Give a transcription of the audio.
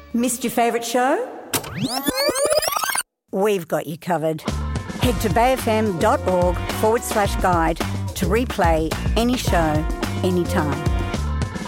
Missed your favourite show? We've got you covered. Head to bayfm.org/guide to replay any show, anytime.